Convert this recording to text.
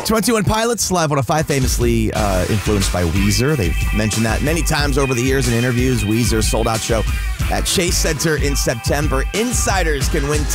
21 Pilots, Live 105, famously influenced by Weezer. They've mentioned that many times over the years in interviews. Weezer's sold-out show at Chase Center in September. Insiders can win